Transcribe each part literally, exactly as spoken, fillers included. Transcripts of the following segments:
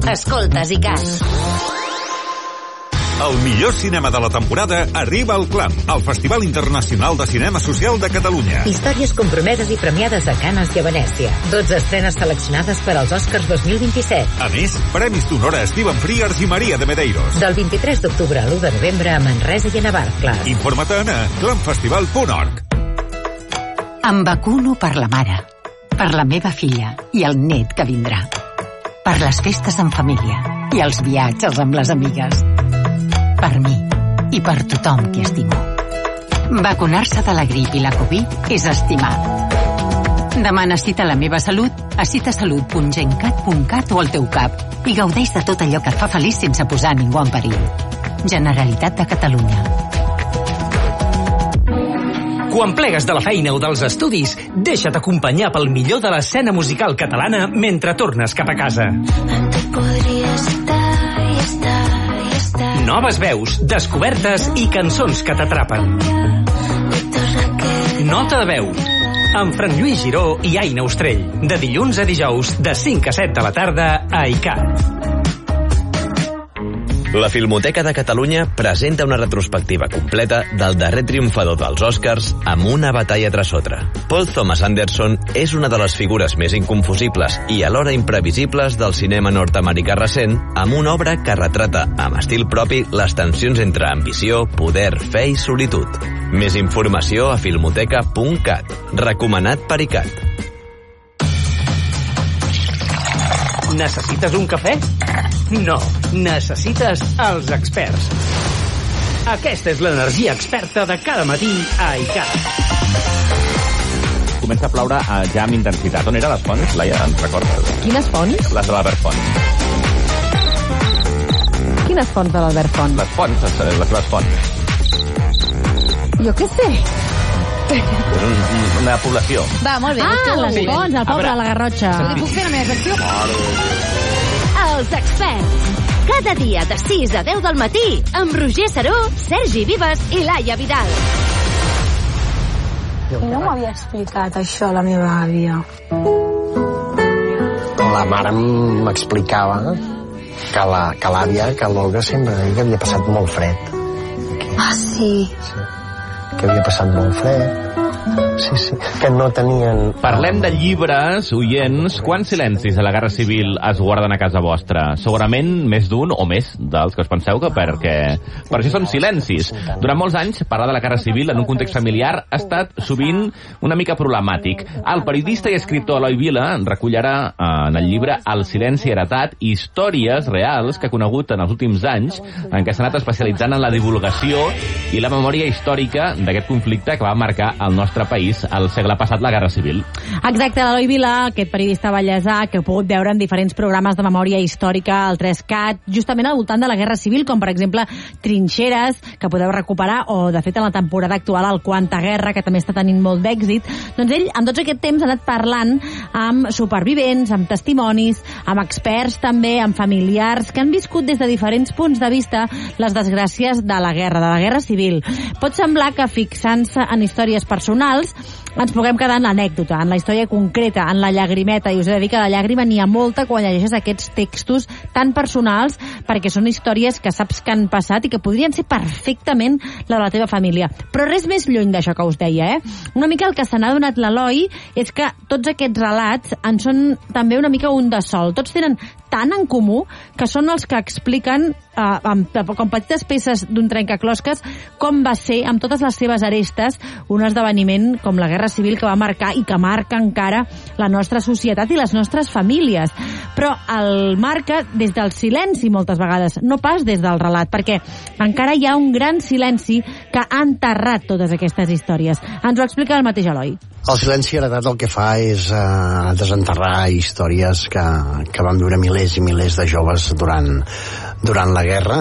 Escoltes i cas. El millor cinema de la temporada arriba al Clam, el Festival Internacional de Cinema Social de Catalunya. Històries compromeses i premiades a Canes i a Venècia. dotze estrenes seleccionades per als Oscars dos mil vint-i-set. A més, premis d'honor a Steven Frears i Maria de Medeiros. Del vint-i-tres d'octubre a l'u de novembre a Manresa i a Navarcles. Informa't a clam festival punt org. Em vacuno per la mare, per la meva filla i el net que vindrà. Per les festes en família i els viatges amb les amigues. Per mi i per tothom que estimo. Vacunar-se de la grip i la Covid és estimar. Demana cita a La meva salut a citasalut punt gencat punt cat o al teu cap i gaudeix de tot allò que et fa feliç sense posar ningú en perill. Generalitat de Catalunya. Quan plegues de la feina o dels estudis, deixa't acompanyar pel millor de l'escena musical catalana mentre tornes cap a casa. Noves veus, descobertes i cançons que t'atrapen. Nota de veu, amb Frank Lluís Giró i Aina Ostrell, de dilluns a dijous, de cinc a set de la tarda, a I C A T. La Filmoteca de Catalunya presenta una retrospectiva completa del darrer triomfador dels Oscars amb una batalla tras otra. Paul Thomas Anderson és una de les figures més inconfusibles i alhora imprevisibles del cinema nord-americà recent, amb una obra que retrata amb estil propi les tensions entre ambició, poder, fe i solitud. Més informació a filmoteca punt cat. Recomanat per I C A T. Necessites un cafè? No, necessites els experts. Aquesta és l'energia experta de cada matí a I C A T. Comença a ploure ja amb intensitat. On eren les fonts, Laia? Ens recordes? Quines fonts? Les de l'Albert Font. Quines fonts de l'Albert Font? Les fonts, les seves fonts. Jo què sé. És un, una població. Va, molt bé. Ah, les sí. fonts, el poble, la Garrotxa. Li puc fer la meva secció? Els experts. Cada dia de sis a deu del matí amb Roger Saró, Sergi Vives i Laia Vidal. No m'havia explicat això la meva àvia. La mare m'explicava que la, que l'àvia, que l'Olga sempre deia que havia passat molt fred. Que, ah, sí? Sí. Que havia passat molt fred. Sí, sí, que no tenien... Parlem de llibres, oients. Quants silencis a la Guerra Civil es guarden a casa vostra? Segurament més d'un o més dels que us penseu, que perquè... Per això són silencis. Durant molts anys, parlar de la Guerra Civil en un context familiar ha estat sovint una mica problemàtic. El periodista i escriptor Eloi Vila recullarà en el llibre El silenci heretat històries reals que ha conegut en els últims anys en què s'ha anat especialitzant en la divulgació i la memòria històrica d'aquest conflicte que va marcar el nostre país al segle passat, la Guerra Civil. Exacte, l'Eloi Vila, aquest periodista ballesà que heu pogut veure en diferents programes de memòria històrica al tres cat, justament al voltant de la Guerra Civil, com per exemple Trinxeres, que podeu recuperar, o de fet en la temporada actual el Quanta Guerra, que també està tenint molt d'èxit. Doncs ell, en tots aquest temps, ha anat parlant amb supervivents, amb testimonis, amb experts també, amb familiars, que han viscut des de diferents punts de vista les desgràcies de la guerra, de la Guerra Civil. Pot semblar que fixant-se en històries personals ens puguem quedar en l'anècdota, en la història concreta, en la llagrimeta, i us he de dir que la llàgrima n'hi ha molta quan llegeixes aquests textos tan personals, perquè són històries que saps que han passat i que podrien ser perfectament la de la teva família. Però res més lluny d'això que us deia, eh? Una mica el que se n'ha donat l'Eloi és que tots aquests relats en són també una mica un de sol. Tots tenen tant en comú que són els que expliquen eh, amb, com petites peces d'un trencaclosques com va ser, amb totes les seves arestes, un esdeveniment com la Guerra Civil que va marcar i que marca encara la nostra societat i les nostres famílies. Però el marca des del silenci moltes vegades, no pas des del relat, perquè encara hi ha un gran silenci que ha enterrat totes aquestes històries. Ens ho explica el mateix Eloi. El silenci heretat el que fa és eh, desenterrar històries que, que van viure milers i milers de joves durant, durant la guerra,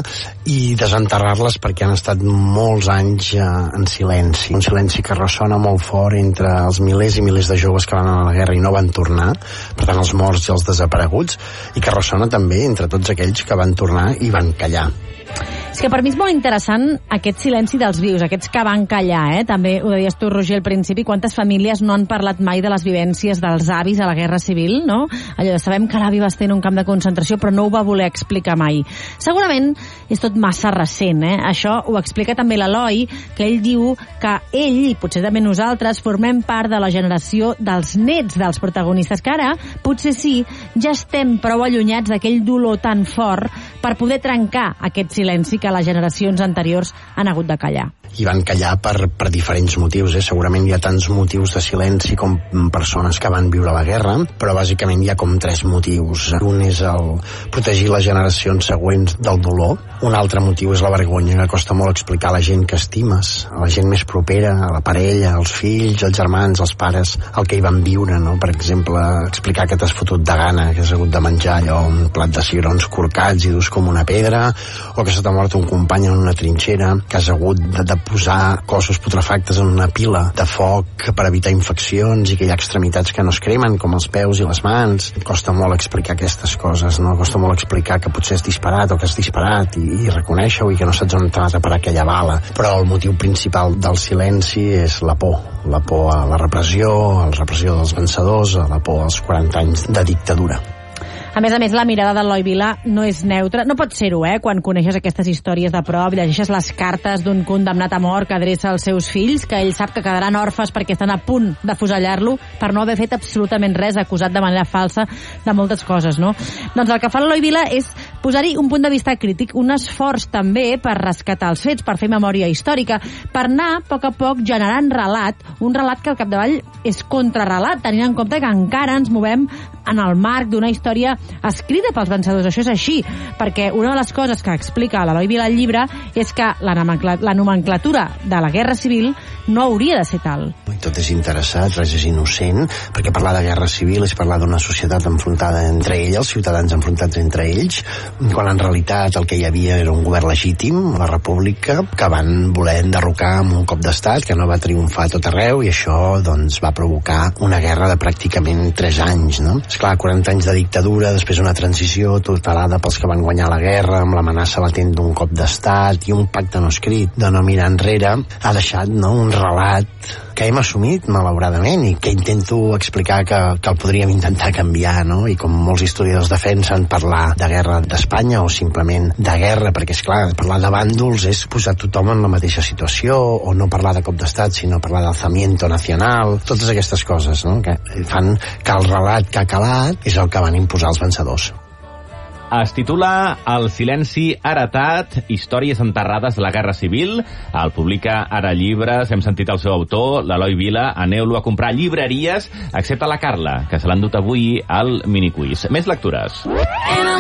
i desenterrar-les perquè han estat molts anys eh, en silenci. Un silenci que ressona molt fort entre els milers i milers de joves que van a la guerra i no van tornar, per tant els morts i els desapareguts, i que ressona també entre tots aquells que van tornar i van callar. És que per mi és molt interessant aquest silenci dels vius, aquests que van callar, eh? També ho deies tu, Roger, al principi, quantes famílies no han parlat mai de les vivències dels avis a la Guerra Civil, no? Allò de sabem que l'avi va estar en un camp de concentració, però no ho va voler explicar mai. Segurament és tot massa recent, eh? Això ho explica també l'Eloi, que ell diu que ell, i potser també nosaltres, formem part de la generació dels nets dels protagonistes, que ara, potser sí, ja estem prou allunyats d'aquell dolor tan fort per poder trencar aquest silenci que les generacions anteriors han hagut de callar. I van callar per, per diferents motius, eh? Segurament hi ha tants motius de silenci com persones que van viure la guerra, però bàsicament hi ha com tres motius. Un és el protegir les generacions següents del dolor, un altre motiu és la vergonya, que costa molt explicar a la gent que estimes, a la gent més propera, a la parella, als fills, als germans, als pares, el que hi van viure, no? Per exemple, explicar que t'has fotut de gana, que has hagut de menjar allò, un plat de cigrons corcats i durs com una pedra, o que se t'ha mort un company en una trinxera, que has hagut de, de posar cossos putrefactes en una pila de foc per evitar infeccions i que hi ha extremitats que no es cremen, com els peus i les mans. Costa molt explicar aquestes coses, no? Costa molt explicar que potser has disparat o que has disparat i, i reconèixer-ho i que no saps on t'ha de parar aquella bala. Però el motiu principal del silenci és la por. La por a la repressió, a la repressió dels vencedors, a la por als quaranta anys de dictadura. A més a més, la mirada d'Eloi Vila no és neutra. No pot ser-ho, eh?, quan coneixes aquestes històries de prop, llegeixes les cartes d'un condemnat a mort que adreça als seus fills, que ell sap que quedaran orfes perquè estan a punt d'afusellar-lo per no haver fet absolutament res, acusat de manera falsa de moltes coses, no? Doncs el que fa l'Eloi Vila és posar-hi un punt de vista crític, un esforç també per rescatar els fets, per fer memòria històrica, per anar a poc a poc generant relat, un relat que al capdavall és contrarrelat, tenint en compte que encara ens movem en el marc d'una història escrita pels vencedors. Això és així, perquè una de les coses que explica l'Eloi Vila al llibre és que la nomenclatura de la Guerra Civil no hauria de ser tal. Tot és interessat, res és innocent, perquè parlar de guerra civil és parlar d'una societat enfrontada entre ells, els ciutadans enfrontats entre ells, quan en realitat el que hi havia era un govern legítim, la república, que van voler enderrocar amb un cop d'estat, que no va triomfar a tot arreu, i això doncs, va provocar una guerra de pràcticament tres anys. No? Esclar, quaranta anys de dictadura, després una transició tutelada pels que van guanyar la guerra, amb l'amenaça latent d'un cop d'estat i un pacte no escrit de no mirar enrere, ha deixat, no, un relat que hem assumit, malauradament, i que intento explicar que, que el podríem intentar canviar, no? I com molts historiadors defensen, parlar de guerra d'Espanya o simplement de guerra, perquè, és clar, parlar de bàndols és posar tothom en la mateixa situació, o no parlar de cop d'estat, sinó parlar d'alzamiento nacional, totes aquestes coses, no? Que fan que el relat que ha calat és el que van imposar els vencedors. Es titula El silenci heretat, històries enterrades de la Guerra Civil. El publica Ara Llibres. Hem sentit el seu autor, l'Eloi Vila. Aneu-lo a comprar a llibreries, excepte la Carla, que se l'ha endut avui al miniquiz. Més lectures.